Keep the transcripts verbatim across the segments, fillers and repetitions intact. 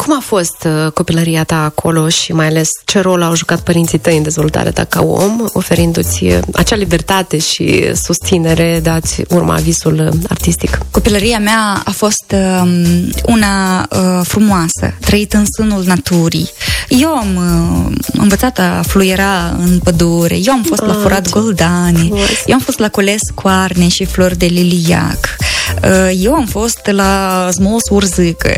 Cum a fost uh, copilăria ta acolo și mai ales ce rol au jucat părinții tăi în dezvoltarea ta ca om, oferindu-ți uh, acea libertate și susținere de a-ți urma visul uh, artistic? Copilăria mea a fost uh, una uh, frumoasă, trăită în sânul naturii. Eu am uh, învățat a fluiera în pădure, eu am fost ah, la furat goldane, frumos. Eu am fost la cules coarne și flori de liliac, uh, eu am fost la smols urzică.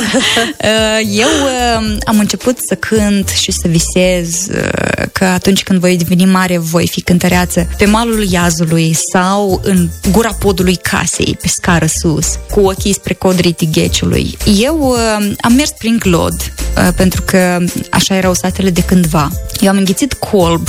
Eu am început să cânt și să visez că atunci când voi deveni mare voi fi cântăreață pe malul Iazului sau în gura podului casei, pe scară sus, cu ochii spre codrii Tigheciului. Eu am mers prin Glod, pentru că așa erau satele de cândva. Eu am înghițit colb.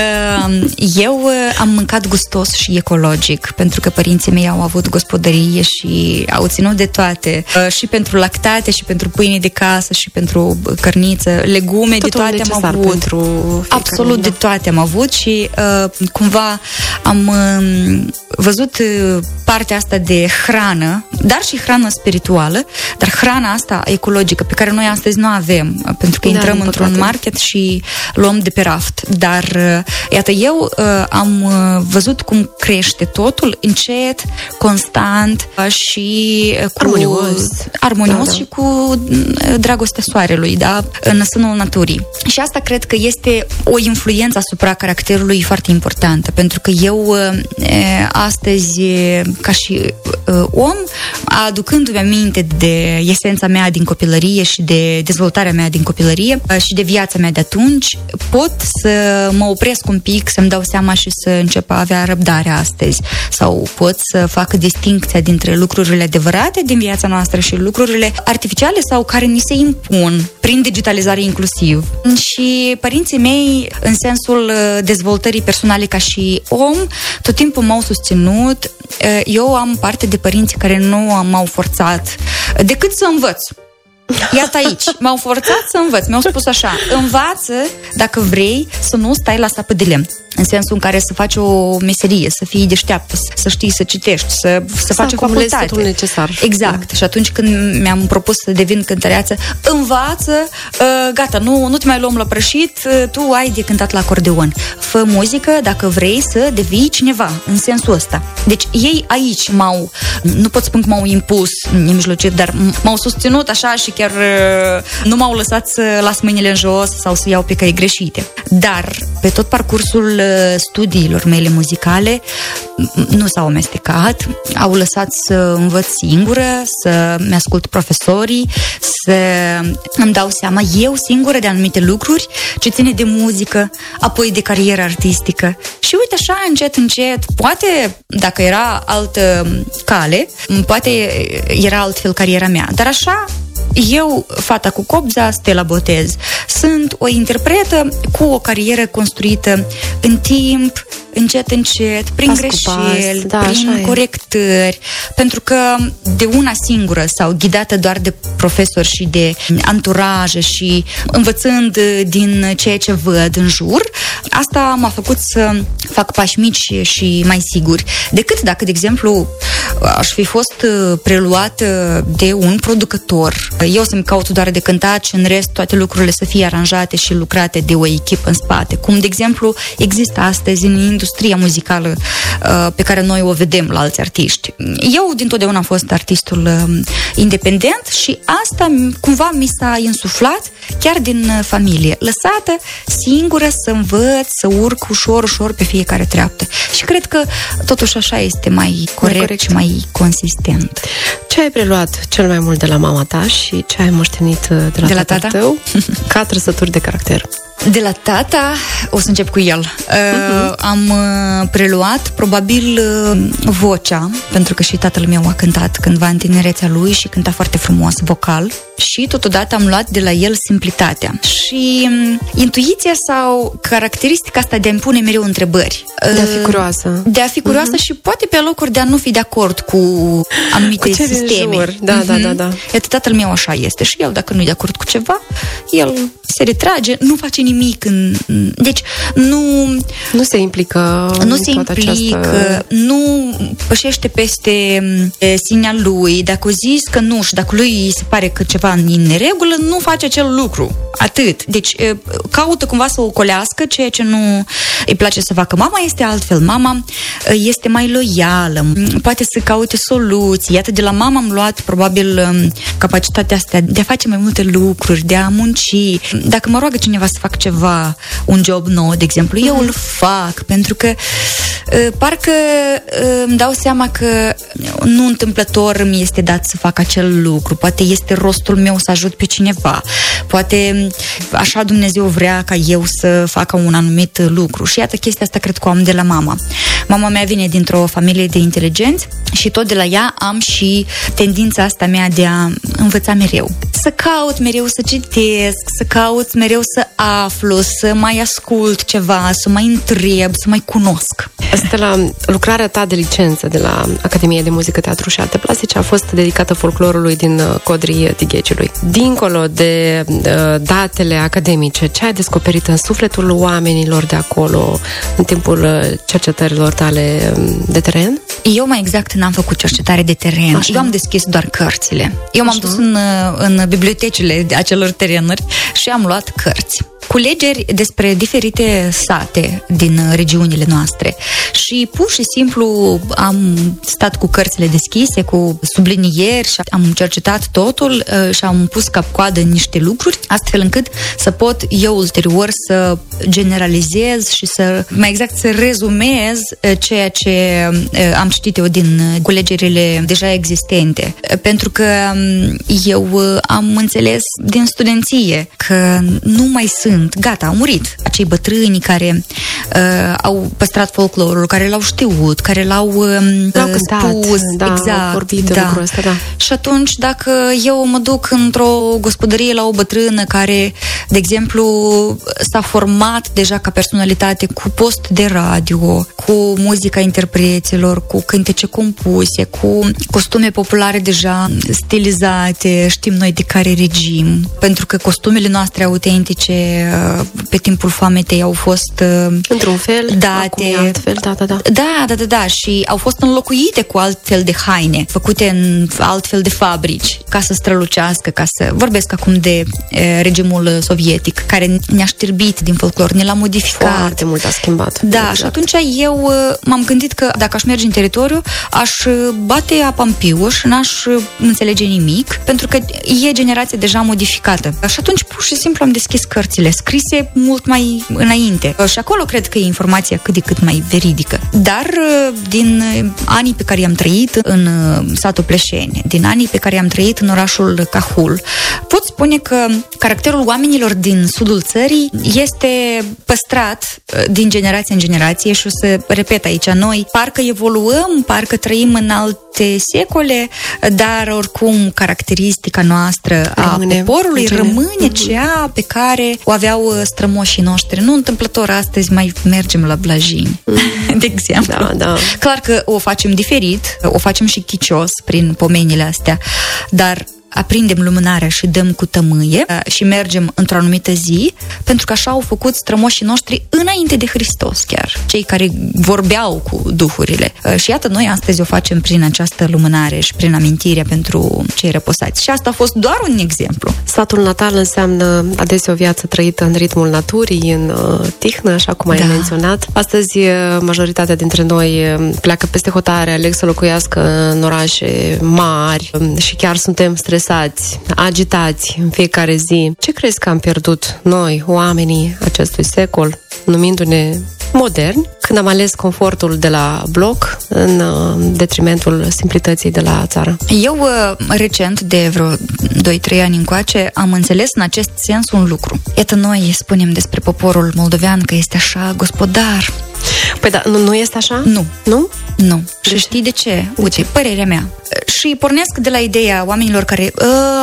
Eu am mâncat gustos și ecologic, pentru că părinții mei au avut gospodărie și au ținut de toate. Și pentru lactate, și pentru pâine de casă, și pentru cărniță, legume, totul de toate am avut. Pentru Absolut de toate am avut și uh, cumva am uh, văzut uh, partea asta de hrană, dar și hrană spirituală, dar hrana asta ecologică, pe care noi astăzi nu avem, uh, pentru că da, intrăm într-un păcate. market și luăm de pe raft. Dar, uh, iată, eu uh, am uh, văzut cum crește totul, încet, constant uh, și uh, cu armonios, armonios da, și da. cu dragostea soarelui, da, în sânul naturii. Și asta cred că este o influență asupra caracterului foarte importantă, pentru că eu astăzi, ca și om, aducându-mi aminte de esența mea din copilărie și de dezvoltarea mea din copilărie și de viața mea de atunci, pot să mă opresc un pic, să-mi dau seama și să încep a avea răbdare astăzi. Sau pot să fac distincția dintre lucrurile adevărate din viața noastră și lucrurile artificiale sau care ni se impun prin digitalizare inclusiv. Și părinții mei, în sensul dezvoltării personale ca și om, tot timpul m-au susținut. Eu am parte de părinți care nu m-au forțat decât să învăț. Iată aici, m-au forțat să învăț. Mi-au spus așa: învață dacă vrei să nu stai la sapă de lemn. În sensul în care să faci o meserie, să fii deșteaptă, să știi să citești, să, să, să faci o facultate. Totul necesar. Exact. Da. Și atunci când mi-am propus să devin cântăreață, învață, uh, gata, nu, nu te mai luăm la prășit, uh, tu ai de cântat la acordeon. Fă muzică dacă vrei să devii cineva, în sensul ăsta. Deci ei aici m-au, nu pot spun că m-au impus nemijlocit, dar m-au susținut așa și chiar uh, nu m-au lăsat să las mâinile în jos sau să iau pe căi greșite. Dar pe tot parcursul studiilor mele muzicale nu s-au amestecat, au lăsat să învăț singură, să-mi ascult profesorii, să îmi dau seama eu singură de anumite lucruri ce ține de muzică, apoi de carieră artistică. Și uite așa, încet, încet, poate dacă era altă cale, poate era altfel cariera mea, dar așa eu, fata cu copza, Stella Botez, sunt o interpretă cu o carieră construită în timp, încet, încet, prin pas greșeli, pas, da, prin corectări, pentru că de una singură sau ghidată doar de profesori și de anturaje și învățând din ceea ce văd în jur, asta m-a făcut să fac pași mici și mai siguri, decât dacă, de exemplu, aș fi fost preluată de un producător. Eu să-mi caut doar de cântat și în rest toate lucrurile să fie aranjate și lucrate de o echipă în spate, cum, de exemplu, există astăzi în industria muzicală pe care noi o vedem la alți artiști. Eu dintotdeauna am fost artistul independent și asta cumva mi s-a insuflat chiar din familie. Lăsată singură să învăț, să urc ușor, ușor pe fiecare treaptă. Și cred că totuși așa este mai corect, mai corect și mai consistent. Ce ai preluat cel mai mult de la mama ta și ce ai moștenit de la, de la tata tău ca trăsături de caracter? De la tata, o să încep cu el. Uh-huh. Am preluat probabil vocea, pentru că și tatăl meu a cântat cândva în tinerețea lui și cânta foarte frumos vocal. Și totodată am luat de la el simplitatea și intuiția sau caracteristica asta de a-mi pune mereu întrebări. De a fi curioasă. De a fi curioasă uh-huh. și poate pe locuri de a nu fi de acord cu anumite cu sisteme. Da, uh-huh. da, da, da. Iată, tatăl meu așa este și el, dacă nu e de acord cu ceva, el se retrage, nu face nimic. În... Deci, nu... Nu se implică Nu se implică, această... nu pășește peste sinea lui. Dacă o zis că nu și dacă lui se pare că ceva ceva în neregulă, nu face acel lucru. Atât. Deci caută cumva să ocolească ceea ce nu îi place să facă. Mama este altfel. Mama este mai loială, poate să caute soluții. Iată, de la mama am luat probabil capacitatea asta de a face mai multe lucruri, de a munci. Dacă mă roagă cineva să fac ceva, un job nou, de exemplu, eu îl fac, pentru că parcă îmi dau seama că nu întâmplător mi este dat să fac acel lucru. Poate este rostul meu să ajut pe cineva. Poate așa Dumnezeu vrea ca eu să fac un anumit lucru. Și iată, chestia asta cred că o am de la mama. Mama mea vine dintr-o familie de inteligenți și tot de la ea am și tendința asta mea de a învăța mereu. Să caut mereu să citesc, să caut mereu să aflu, să mai ascult ceva, să mai întreb, să mai cunosc. Stella, lucrarea ta de licență de la Academia de Muzică, Teatru și Arte Plastice a fost dedicată folclorului din Codrii Tigheciului. Dincolo de datele academice, ce ai descoperit în sufletul oamenilor de acolo în timpul cercetărilor tale de teren? Eu mai exact n-am făcut cercetare de teren. Așa. Eu am deschis doar cărțile. Eu m-am Așa. dus în, în bibliotecile acelor terenuri și am luat cărți. Culegeri despre diferite sate din regiunile noastre și pur și simplu am stat cu cărțile deschise, cu sublinieri și am cercetat totul și am pus cap-coadă în niște lucruri, astfel încât să pot eu ulterior să generalizez și să, mai exact, să rezumez ceea ce am citit eu din culegerile deja existente. Pentru că eu am înțeles din studenție că nu mai sunt gata, au murit acei bătrâni care uh, au păstrat folclorul, care l-au știut, care l-au uh, cântat, spus, da, exact, au vorbit de da. lucrul ăsta, da. Și atunci, dacă eu mă duc într-o gospodărie la o bătrână care, de exemplu, s-a format deja ca personalitate cu post de radio, cu muzica interpreților, cu cântece compuse, cu costume populare deja stilizate, știm noi de care regim, pentru că costumele noastre autentice pe timpul foametei au fost într-un fel, date, acum e altfel, da, da, da. Da, da, da, da, și au fost înlocuite cu altfel de haine, făcute în altfel de fabrici, ca să strălucească, ca să... Vorbesc acum de e, regimul sovietic, care ne-a știrbit din folclor, ne l-a modificat. Foarte mult a schimbat. Da, exact. Și atunci eu m-am gândit că dacă aș merge în teritoriu, aș bate apa în piuș, n-aș înțelege nimic, pentru că e generație deja modificată. Și atunci pur și simplu am deschis cărțile scrise mult mai înainte. Și acolo cred că e informația cât de cât mai veridică. Dar din anii pe care i-am trăit în satul Pleșeni, din anii pe care i-am trăit în orașul Cahul, pot spune că caracterul oamenilor din sudul țării este păstrat din generație în generație și o să repet aici, noi parcă evoluăm, parcă trăim în alte secole, dar oricum caracteristica noastră rămâne, a poporului rămâne cea pe care o aveau strămoșii noștri. Nu întâmplător astăzi mai mergem la blajini, mm. de exemplu. Da, da. Clar că o facem diferit, o facem și chicios prin pomenile astea, dar aprindem lumânarea și dăm cu tămâie și mergem într-o anumită zi, pentru că așa au făcut strămoșii noștri înainte de Hristos chiar, cei care vorbeau cu duhurile. Și iată, noi astăzi o facem prin această lumânare și prin amintirea pentru cei răposați. Și asta a fost doar un exemplu. Satul natal înseamnă adesea o viață trăită în ritmul naturii, în uh, tihnă, așa cum ai da. menționat. Astăzi majoritatea dintre noi pleacă peste hotare, aleg să locuiască în orașe mari și chiar suntem stresați, agitați în fiecare zi. Ce crezi că am pierdut noi, oamenii acestui secol, numindu-ne moderni, când am ales confortul de la bloc în detrimentul simplității de la țară? Eu, recent, de vreo doi trei ani încoace, am înțeles în acest sens un lucru. Iată, noi spunem despre poporul moldovean că este așa gospodar. Păi da, nu, nu este așa? Nu. Nu? Nu. Și știi de ce? Uite, părerea mea. Și pornesc de la ideea oamenilor care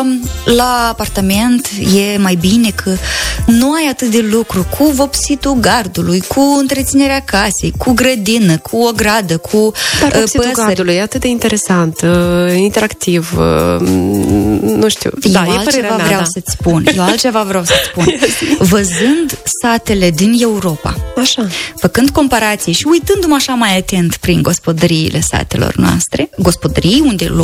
la apartament e mai bine că nu ai atât de lucru cu vopsitul gardului, cu întreținerea casei, cu grădină, cu o gradă, cu Dar vopsitul păsări. Gardului e atât de interesant, interactiv, nu știu. Eu da, altceva e părerea mea, vreau da. să-ți spun. Eu altceva vreau să-ți spun. Văzând satele din Europa, așa, făcând comparații și uitându-mă așa mai atent prin gospodăriile satelor noastre, gospodării unde loc-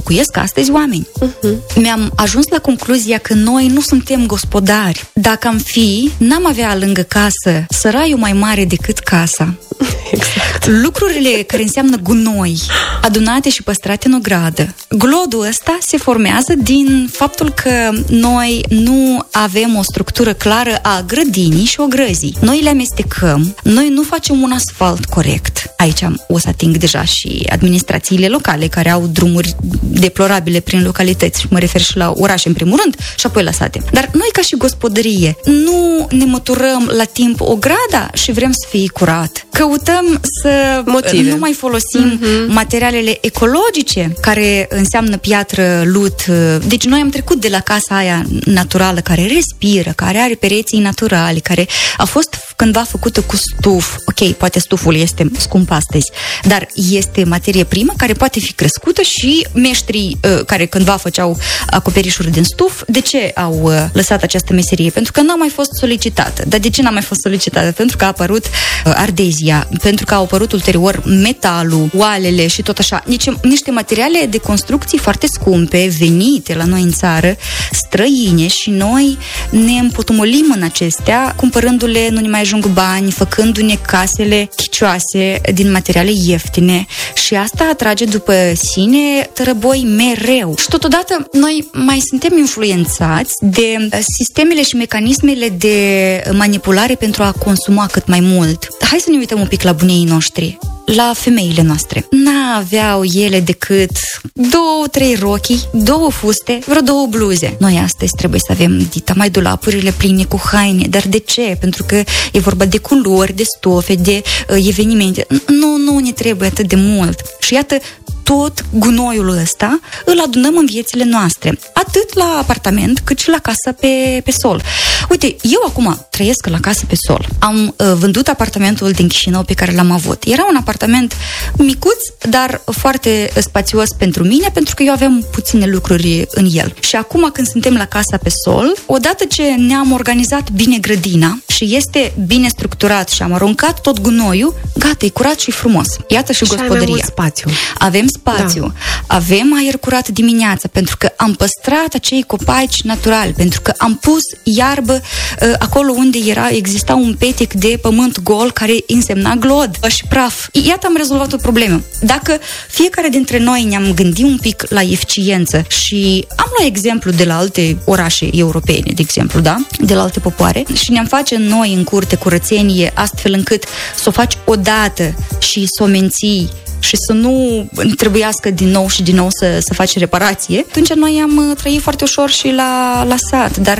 locuiesc astăzi oameni. Uh-huh. Mi-am ajuns la concluzia că noi nu suntem gospodari. Dacă am fi, n-am avea lângă casă săraiul mai mare decât casa. Exact. Lucrurile care înseamnă gunoi, adunate și păstrate în ogradă. Glodul ăsta se formează din faptul că noi nu avem o structură clară a grădinii și ogrăzii. Noi le amestecăm, noi nu facem un asfalt corect. Aici o să ating deja și administrațiile locale care au drumuri deplorabile prin localități și mă refer și la orașe în primul rând și apoi la sate. Dar noi ca și gospodărie nu ne măturăm la timp ograda și vrem să fie curat. Căutăm să Motive. nu mai folosim uh-huh. materialele ecologice care înseamnă piatră, lut. Deci noi am trecut de la casa aia naturală care respiră, care are pereții naturali, care a fost cândva făcută cu stuf. Ok, poate stuful este scump astăzi, dar este materie primă care poate fi crescută și meștrii uh, care cândva făceau acoperișuri din stuf, de ce au uh, lăsat această meserie? Pentru că n-a mai fost solicitată. Dar de ce n-a mai fost solicitată? Pentru că a apărut uh, ardezia, pentru că au apărut ulterior metalul, oalele și tot așa. Nici, niște materiale de construcții foarte scumpe, venite la noi în țară, străine, și noi ne împotomolim în acestea, cumpărându-le, nu ne mai ajung bani, făcându-ne casele chicioase din materiale ieftine, și asta atrage după sine tărăboi mereu. Și totodată noi mai suntem influențați de sistemele și mecanismele de manipulare pentru a consuma cât mai mult. Hai să ne uităm un pic la bunii noștri, la femeile noastre. N-aveau ele decât două, trei rochii, două fuste, vreo două bluze. Noi astăzi trebuie să avem dita mai dulapurile pline cu haine. Dar de ce? Pentru că e vorba de culori, de stofe, de uh, evenimente. Nu, nu ne trebuie atât de mult. Și iată, tot gunoiul ăsta îl adunăm în viețile noastre, atât la apartament cât și la casă pe, pe sol. Uite, eu acum trăiesc la casă pe sol. Am uh, vândut apartamentul din Chișinău pe care l-am avut. Era un apartament micuț, dar foarte spațios pentru mine, pentru că eu aveam puține lucruri în el. Și acum, când suntem la casa pe sol, odată ce ne-am organizat bine grădina și este bine structurat și am aruncat tot gunoiul, gata, e curat și frumos. Iată și, și gospodăria. Spațiu. Avem spațiu, da. Avem aer curat dimineața, pentru că am păstrat acei copaci naturali, pentru că am pus iarbă uh, acolo unde era, exista un petec de pământ gol care însemna glod și praf. Iată, am rezolvat o problemă. Dacă fiecare dintre noi ne-am gândit un pic la eficiență și am luat exemplu de la alte orașe europene, de exemplu, da? De la alte popoare, și ne-am face noi în curte curățenie astfel încât să o faci odată și să o menții și să nu trebuiască din nou și din nou să, să faci reparație, atunci noi am trăit foarte ușor și la, la sat. Dar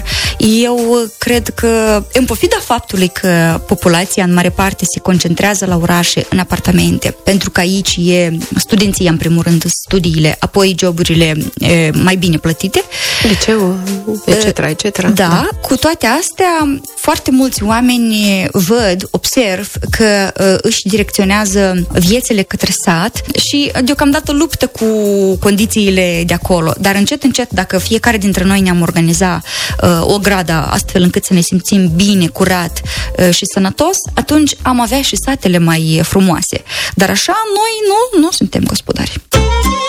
eu cred că, în pofida faptului că populația în mare parte se concentrează la orașe, în apartamente, pentru că aici e studenția, în primul rând, studiile, apoi joburile e, mai bine plătite, liceu, et cetera, et cetera. Da, da, cu toate astea, foarte mulți oameni văd, observ că uh, își direcționează viețile către sat și deocamdată luptă cu condițiile de acolo. Dar încet, încet, dacă fiecare dintre noi ne-am organizat uh, o gradă astfel încât să ne simțim bine, curat uh, și sănătos, atunci am avea și satele mai frumoase. Dar așa, noi nu, nu suntem gospodari.